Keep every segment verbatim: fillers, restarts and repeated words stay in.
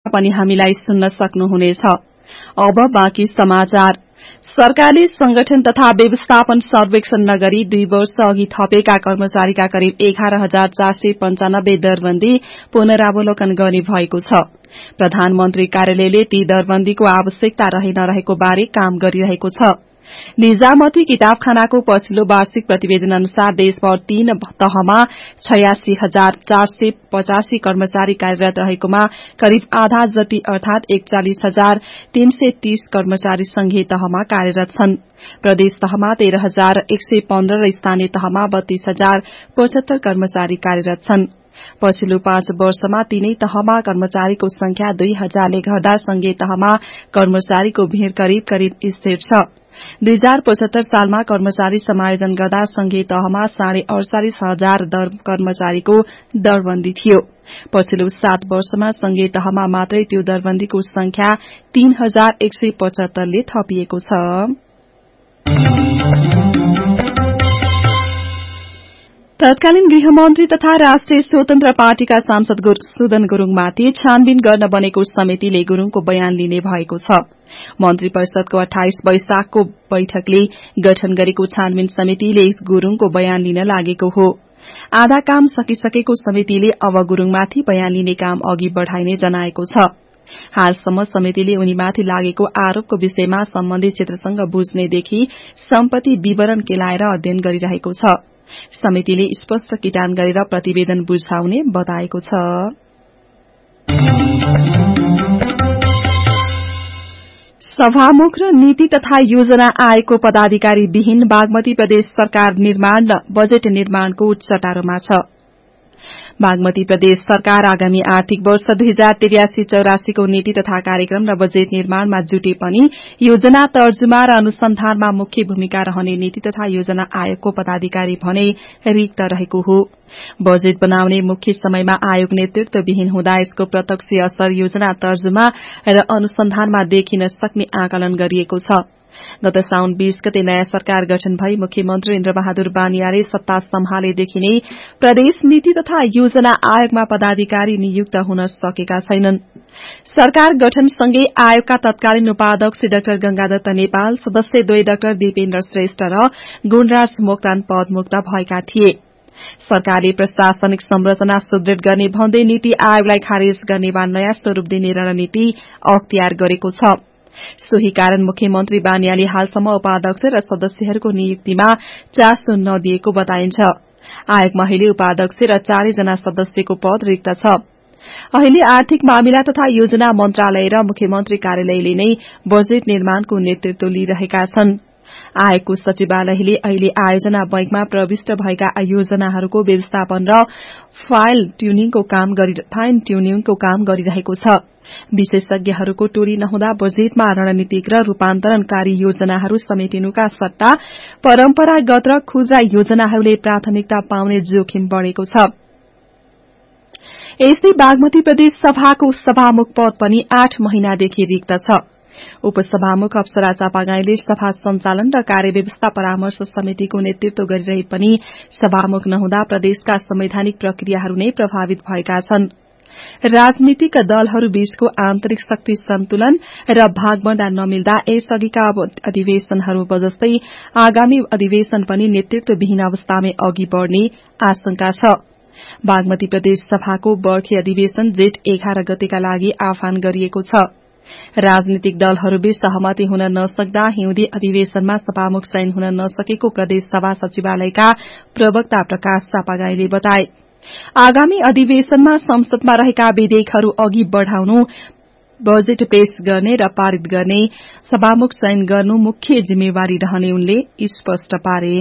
पनि हामीलाई सुन्न सक्नुहुनेछ। अब बाँकी समाचार। सरकारले संगठन तथा व्यवस्थापन सर्वेक्षण नगरी दुई वर्ष अघि थपेका कर्मचारीका करिब एघार हजार चार सय पञ्चानब्बे दरबन्दी पुनरावलोकन गर्ने भएको छ। प्रधानमन्त्री कार्यालयले ती दरबन्दीको आवश्यकता रहे नरहेको बारे काम गरिरहेको छ। निजामती किताबखानाको पछिल्लो वार्षिक प्रतिवेदन अनुसार देशभर तीन तहमा छयासी हजार चार सय पचासी कर्मचारी कार्यरत रहेकोमा करिब आधा जति अर्थात एकचालिस हजार तीन सय तीस कर्मचारी संघीय तहमा कार्यरत छन्। प्रदेश तहमा तेह्र हजार एक सय पन्ध्र र स्थानीय तहमा बत्तीस हजार पचहत्तर कर्मचारी कार्यरत छन्। पछिल्लो पाँच वर्षमा तीनै तहमा कर्मचारीको संख्या दुई हजारले घट्दा संघीय तहमा कर्मचारीको भीड़ करिब करिब स्थिर छ। दुई हजार पचहत्तर सालमा कर्मचारी समायोजन गर्दा संघीय तहमा साढे अड़चालिस हजार दर कर्मचारीको दरबन्दी थियो। पछिल्लो सात वर्षमा संघीय तहमा मात्रै त्यो दरबन्दीको संख्या तीन हजार एक सय पचहत्तरले थपिएको छ। तत्कालीन गृहमन्त्री तथा राष्ट्रिय स्वतन्त्र पार्टीका सांसद सुदन गुरूङमाथि छानबिन गर्न बनेको समितिले गुरूङको बयान लिने भएको छ। मन्त्री परिषदको अठाइस वैशाखको बैठकले गठन गरेको छानबिन समितिले गुरूङको बयान लिन लागेको हो। आधा काम सकिसकेको समितिले अब गुरूङमाथि बयान लिने काम अघि बढ़ाइने जनाएको छ। हालसम्म समितिले उनीमाथि लागेको आरोपको विषयमा सम्बन्धित क्षेत्रसँग बुझ्नेदेखि सम्पत्ति विवरण केलाएर अध्ययन गरिरहेको छ। समितिले स्पष्ट किटान गरेर प्रतिवेदन बुझाउने बताएको छ। सभामुख र नीति तथा योजना आयोगको पदाधिकारी विहीन बागमती प्रदेश सरकार निर्माण र बजेट निर्माणको उच्च चटारोमा छ। बागमती प्रदेश सरकार आगामी आर्थिक वर्ष दुई हजार त्रियासी चौरासीको नीति तथा कार्यक्रम र बजेट निर्माणमा जुटे पनि योजना तर्जुमा र अनुसन्धानमा मुख्य भूमिका रहने नीति तथा योजना आयोगको पदाधिकारी भने रिक्त रहेको हो। बजेट बनाउने मुख्य समयमा आयोग नेतृत्वविहीन हुँदा यसको प्रत्यक्ष असर योजना तर्जुमा र अनुसन्धानमा देखिन सक्ने आकलन गरिएको छ। गत साउन बीस गते नयाँ सरकार गठन भई मुख्यमन्त्री इन्द्रबहादुर बानियाले सत्ता सम्हालेदेखि नै प्रदेश नीति तथा योजना आयोगमा पदाधिकारी नियुक्त हुन सकेका छैनन्। सरकार गठनसँगै आयोगका तत्कालीन उपाध्यक्ष डाक्टर गंगादत्त नेपाल, सदस्य द्वय डाक्टर दीपेन्द्र श्रेष्ठ र गुणराज मोक्तान पदमुक्त भएका थिए। सरकारले प्रशासनिक संरचना सुदृढ़ गर्ने भन्दै नीति आयोगलाई खारेज गर्ने वा नयाँ स्वरूप दिने रणनीति अख्तियार गरेको छ। सोही कारण मुख्यमन्त्री बानियाले हालसम्म उपाध्यक्ष र सदस्यहरूको नियुक्तिमा चासो नदिएको बताइन्छ। आयोगमा अहिले उपाध्यक्ष र चारैजना सदस्यको पद रिक्त छ। अहिले आर्थिक मामिला तथा योजना मन्त्रालय र मुख्यमन्त्री कार्यालयले नै बजेट निर्माणको नेतृत्व लिइरहेका छन्। आयोगको सचिवालयले अहिले आयोजना बैंकमा प्रविष्ट भएका योजनाहरूको व्यवस्थापन र फाइल ट्युनिङको काम फाइन ट्युनिङको काम गरिरहेको छ। विशेषज्ञहरूको टोली नहुँदा बजेटमा रणनीतिक र रूपान्तरणकारी योजनाहरू समेटिनुका सट्टा परम्परागत र खुद्रा योजनाहरूले प्राथमिकता पाउने जोखिम बढ़ेको छ। यस्तै बागमती प्रदेश सभाको सभामुख पद पनि आठ महिनादेखि रिक्त छ। उपसभामुख अप्सरा चापागाईले सभा सञ्चालन र कार्यव्यवस्था परामर्श समितिको नेतृत्व गरिरहे पनि सभामुख नहुँदा प्रदेशका संवैधानिक प्रक्रियाहरू नै प्रभावित भएका छन्। राजनीतिक दलहरू बीचको आन्तरिक शक्ति सन्तुलन र भागबण्डा नमिल्दा यसअघिका अधिवेशनहरू जस्तै आगामी अधिवेशन पनि नेतृत्वविहीन अवस्थामै अघि बढ़ने आशंका छ। बागमती प्रदेश सभाको बर्खे अधिवेशन जेठ एघार गतेका लागि आह्वान गरिएको छ। राजनीतिक दलहरूबीच सहमति हुन नसक्दा हिउँदी अधिवेशनमा सभामुख चयन हुन नसकेको प्रदेश सभा सचिवालयका प्रवक्ता प्रकाश चापागाईले बताए। आगामी अधिवेशनमा संसदमा रहेका विधेयकहरू अघि बढ़ाउनु, बजेट पेश गर्ने र पारित गर्ने, सभामुख चयन गर्नु मुख्य जिम्मेवारी रहने उनले स्पष्ट पारे।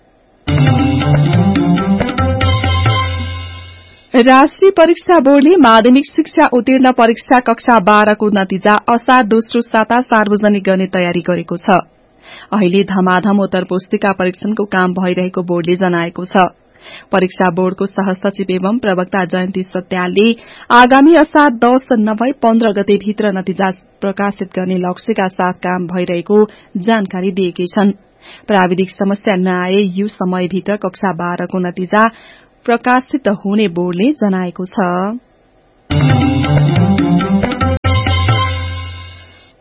राष्ट्रिय परीक्षा बोर्डले माध्यमिक शिक्षा उत्तीर्ण परीक्षा कक्षा बाह्रको नतिजा असार दोस्रो साता सार्वजनिक गर्ने तयारी गरेको छ। अहिले धमाधम उत्तर पुस्तिका परीक्षणको काम भइरहेको बोर्डले जनाएको छ। परीक्षा बोर्डको सहसचिव एवं प्रवक्ता जयन्ती सत्यालले आगामी असार दस नभए पन्ध्र गते भित्र नतिजा प्रकाशित गर्ने लक्ष्यका साथ काम भइरहेको जानकारी दिएकी छन्। प्राविधिक समस्या नआए यो समयभित्र कक्षा बाह्रको नतिजा प्रकाशित हुने बोर्डले जनाएको छ।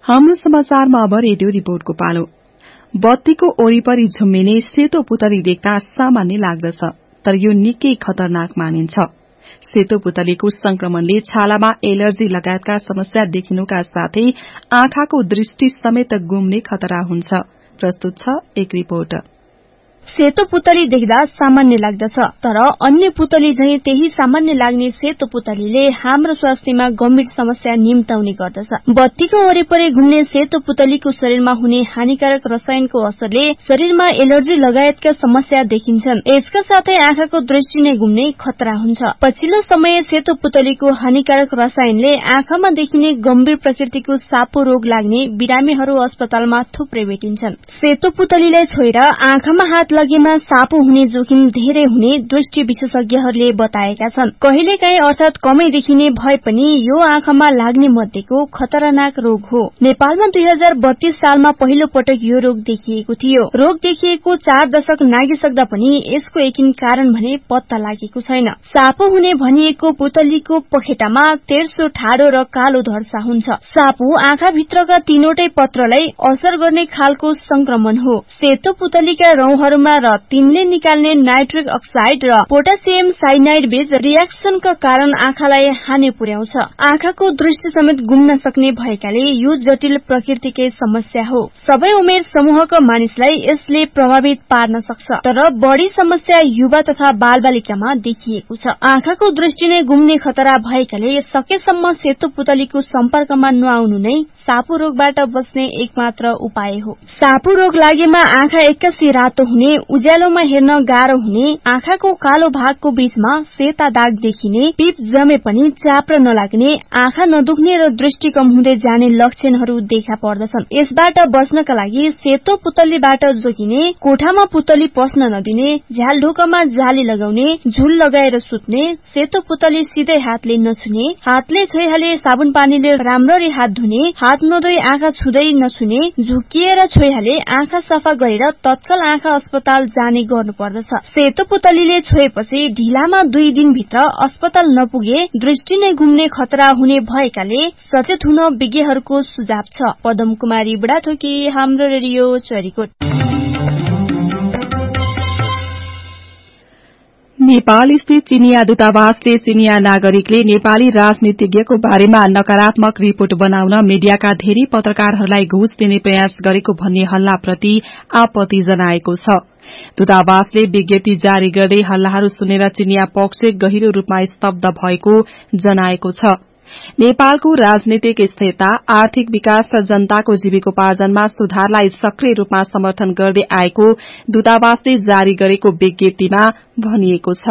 हाम्रो समाचारमा अब रेडियो रिपोर्टको पालो। बत्तीको वरिपरि झुम्मिने सेतो पुतली देख्दा सामान्य लाग्दछ, तर यो निकै खतरनाक मानिन्छ। सेतो पुतलीको संक्रमणले छालामा एलर्जी लगायतका समस्या देखिनुका साथै आँखाको दृष्टि समेत गुम्ने खतरा हुन्छ। प्रस्तुत छ एक रिपोर्ट। सेतो पुतली देख्दा सामान्य लाग्दछ, तर अन्य पुतली झै त्यही सामान्य लाग्ने सेतो पुतलीले हाम्रो स्वास्थ्यमा गम्भीर समस्या निम्ताउने गर्दछ। बत्तीको वरिपरि घुम्ने सेतो पुतलीको शरीरमा हुने हानिकारक रसायनको असरले शरीरमा एलर्जी लगायतका समस्या देखिन्छन्। यसका साथै आँखाको दृष्टि नै गुम्ने खतरा हुन्छ। पछिल्लो समय सेतो पुतलीको हानिकारक रसायनले आँखामा देखिने गम्भीर प्रकृतिको सापो रोग लाग्ने बिरामीहरू अस्पतालमा थुप्रै भेटिन्छन्। सेतो पुतलीलाई छोएर आँखामा हात लगेमा सापो हुने जोखिम धेरै हुने दृष्टि विशेषज्ञहरूले बताएका छन्। कहिलेकाहीँ अर्थात कमै देखिने भए पनि यो आँखामा लाग्ने मध्येको खतरनाक रोग हो। नेपालमा दुई हजार बत्तीस सालमा पहिलो पटक यो रोग देखिएको थियो। रोग देखिएको चार दशक नागिसक्दा पनि यसको यकिन कारण भने पत्ता लागेको छैन। सापो हुने भनिएको पुतलीको पखेटामा तेर्सो, ठाडो र कालो धर्सा हुन्छ। सापो आँखाभित्रका तीनवटै पत्रलाई असर गर्ने खालको संक्रमण हो। सेतो पुतलीका रौंहरूमा र तिनले निकाल्ने नाइट्रिक अक्साइड र पोटासियम साइनाइड बीच रियाक्सनका कारण आँखालाई हानि पुर्याउँछ। आँखाको दृष्टि समेत गुम्न सक्ने भएकाले यो जटिल प्रकृतिकै समस्या हो। सबै उमेर समूहका मानिसलाई यसले प्रभावित पार्न सक्छ, तर बढ़ी समस्या युवा तथा बालबालिकामा देखिएको छ। आँखाको दृष्टि नै गुम्ने खतरा भएकाले सकेसम्म सेतो पुतलीको सम्पर्कमा नआउनु नै सापो रोगबाट बच्ने एकमात्र उपाय हो। सापो रोग लागेमा आँखा एक्कासी रातो हुने, उज्यालोमा हेर्न गाह्रो हुने, आँखाको कालो भागको बीचमा सेता दाग देखिने, पिप जमे पनि चाप्रो नलाग्ने, आँखा नदुख्ने र दृष्टि कम हुँदै जाने लक्षणहरू देखा पर्दछन्। यसबाट बच्नका लागि सेतो पुतलीबाट जोगिने, कोठामा पुतली पस्न नदिने, झ्यालढोकामा जाली लगाउने, झुल लगाएर सुत्ने, सेतो पुतली सिधै हातले नछुने, हातले छोइहाले साबुन पानीले राम्ररी हात धुने, हात नधोई आँखा छुँदै नछुने, झुकिएर छोइहाले आँखा सफा गरेर तत्काल आँखा अस्पताल जाने गर्नुपर्दछ। सेतो पुतलीले छोएपछि ढिलामा दुई दिनभित्र अस्पताल नपुगे दृष्टि नै गुम्ने खतरा हुने भएकाले सचेत हुन विज्ञहरूको सुझाव छ। पदम कुमारी बुढाथोकी, हाम्रो रेडियो चरीकोट। नेपाल स्थित चिनिया दूतावासले चिनिया नागरिकले नेपाली राजनीतिज्ञको बारेमा नकारात्मक रिपोर्ट बनाउन मीडियाका धेरै पत्रकारहरूलाई घुस दिने प्रयास गरेको भन्ने हल्लाप्रति आपत्ति जनाएको छ। दूतावासले विज्ञप्ति जारी गर्दै हल्लाहरू सुनेर चिनिया पक्ष गहिरो रूपमा स्तब्ध भएको जनाएको छ। नेपालको राजनीतिक स्थिरता, आर्थिक विकास र जनताको जीविकोपार्जनमा सुधारलाई सक्रिय रूपमा समर्थन गर्दै आएको दूतावासले जारी गरेको विज्ञप्तिमा भनिएको छ।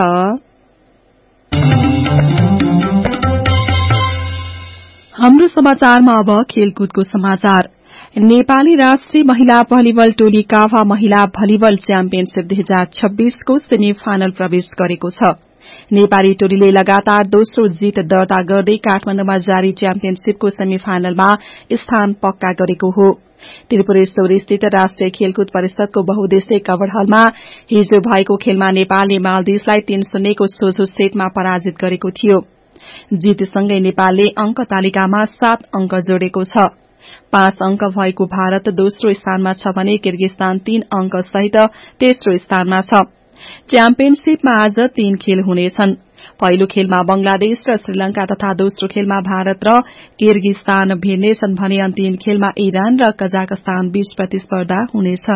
हाम्रो समाचारमा अब खेलकुदको समाचार। नेपाली राष्ट्रिय महिला भलिबल टोली काभा महिला भलिबल च्याम्पियनशीप दुई हजार छब्बीसको सेमी फाइनल प्रवेश गरेको छ। नेपाली टोलीले लगातार दोस्रो जीत दर्ता गर्दै काठमाडौँमा जारी च्याम्पियनशीपको सेमी फाइनलमा स्थान पक्का गरेको हो। त्रिपुरेश्वर स्थित राष्ट्रिय खेलकुद परिषदको बहुद्देश्यीय कवर हलमा हिजो भएको खेलमा नेपालले मालदिव्सलाई तीन शून्यको सोझो सेटमा पराजित गरेको थियो। जीतसँगै नेपालले अंक तालिकामा सात अंक जोडेको छ। पाँच अंक भएको भारत दोस्रो स्थानमा छ भने किर्गिस्तान तीन अंक सहित तेस्रो स्थानमा छ। च्याम्पियनशीपमा आज तीन खेल हुनेछन्। पहिलो खेलमा बंगलादेश र श्रीलंका तथा दोस्रो खेलमा भारत र किर्गिस्तान भिड्नेछन् भने अन्तिम खेलमा इरान र कजाकस्तान बीच प्रतिस्पर्धा हुनेछ।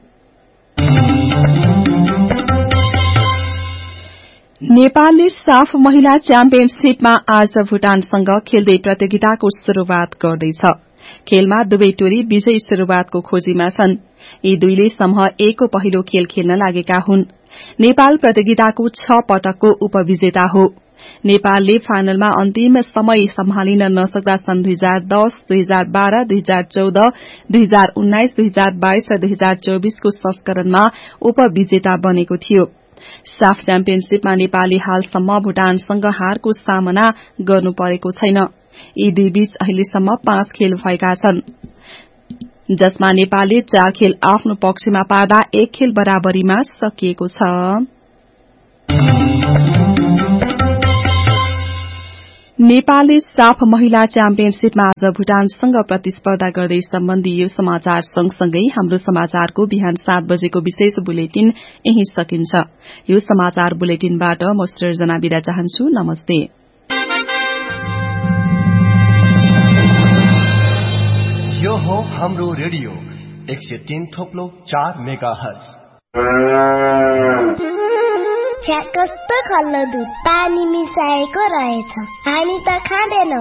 नेपालले साफ महिला च्याम्पियनशीपमा आज भूटानसँग खेल्दै प्रतियोगिताको शुरूआत गर्दैछ। खेलमा दुवै टोली विजयी शुरूआतको खोजीमा छन्। यी दुईले समूह ए को पहिलो खेल खेल्न लागेका हुन्। नेपाल प्रतियोगिताको छ पटकको उपविजेता हो। नेपालले फाइनलमा अन्तिम समय सम्हालिन नसक्दा सन् दुई हजार दस, दुई हजार बाह्र, दुई हजार चौध, दुई हजार उन्नाइस, दुई हजार बाइस र दुई हजार चौबीसको संस्करणमा उपविजेता बनेको थियो। साफ च्याम्पियनशीपमा नेपालले हालसम्म भूटानसँग हारको सामना गर्नु परेको छैन। यी दुई बीच अहिलेसम्म पाँच खेल भएका छन्, जसमा नेपालले चार खेल आफ्नो पक्षमा पार्दा एक खेल बराबरीमा सकिएको छ। नेपालले साफ महिला च्याम्पियनशीपमा आज भूटानसँग प्रतिस्पर्धा गर्दै सम्बन्धी यो समाचार सँगसँगै हाम्रो समाचारको बिहान सात बजेको विशेष बुलेटिन यही सकिन्छ। यो समाचार बुलेटिनबाट म सृजना बिदा चाहन्छु। नमस्ते। यो हो हाम्रो रेडियो एक सय तीन थोप्लो चार मेगा हर्ज। छ्या कस्तो खल्लो दुध पानी मिसाएको रहेछ। हामी त खाँदैनौ।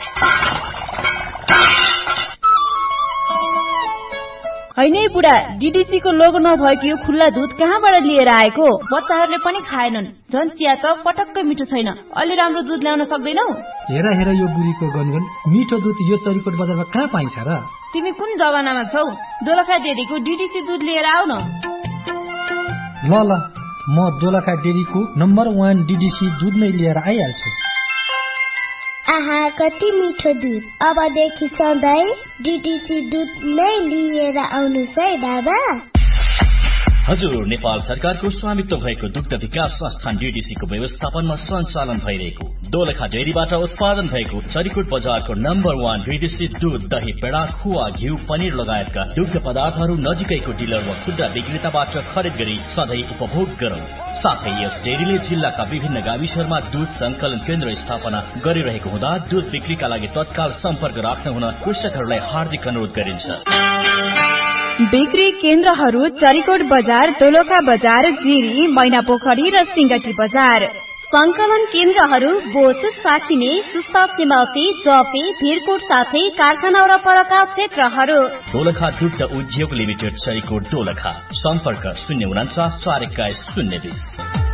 हैन बुढा, डीडीसी को लोगो नभएको यो खुल्ला दुध कहाँबाट लिएर आएको? बच्चाहरूले पनि खाएनन्। झन् चिया त पटक्कै मिठो छैन। अलि राम्रो दुध ल्याउन सक्दैनौ? हेर हेर यो बुढीको गनगन, मिठो दुध यो चरीकोट बजारमा कहाँ पाइन्छ र? तिमी कुन जमानामा छौ? दोलखा डेरीको डीडीसी दुध लिएर आऊ न। ल ल, म दोलखा डेरीको नम्बर वान डीडीसी दुध नै लिएर आइहाल्छु। आहा कति मिठो दुध। अबदेखि सधैँ डीडीसी दुध नै लिएर आउनुस् है बाबा। हजुर, नेपाल सरकारको स्वामित्व भएको दुग्ध विकास संस्थान डीडीसी को व्यवस्थापनमा सञ्चालन भइरहेको दोलखा डेरीबाट उत्पादन भएको चरीकोट बजारको नम्बर वान डीडीसी दूध, दही, पेडा, खुवा, घिउ, पनिर लगायतका दुग्ध पदार्थहरू नजिकैको डिलर वा खुद्रा विक्रेताबाट खरिद गरी सधैँ उपभोग गरौं। साथै यस डेरीले जिल्लाका विभिन्न गाविसहरूमा दूध संकलन केन्द्र स्थापना गरिरहेको हुँदा दूध बिक्रीका लागि तत्काल सम्पर्क राख्न हुन कृषकहरूलाई हार्दिक अनुरोध गरिन्छ। बिक्री केन्द्रहरू चरीकोट बजार, दोलखा बजार, जिरी, मैनापोखरी र सिंगटी बजार। संकलन केन्द्रहरू बोच, साखिने, सुस्ता, सिमाउती, जफे, भिरकोट साथै कारखाना वरपरका क्षेत्रहरू। दोलखा दुग्ध उद्योग लिमिटेड, चरीकोट, दोलखा। सम्पर्क शून्य उनाचास चार एक्काइस शून्य बीस।